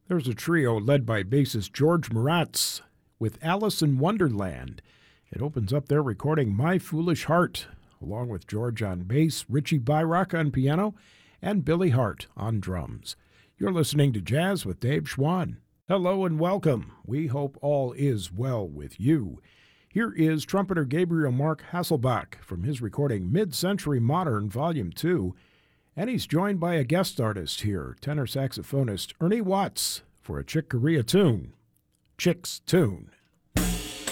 There's a trio led by bassist George Moratz with Alice in Wonderland. It opens up their recording My Foolish Heart, along with George on bass, Richie Byrock on piano, and Billy Hart on drums. You're listening to Jazz with Dave Schwann. Hello and welcome. We hope all is well with you. Here is trumpeter Gabriel Mark Hasselbach from his recording Mid-Century Modern Volume 2, and he's joined by a guest artist here, tenor saxophonist Ernie Watts, for a Chick Corea tune, Chick's Tune.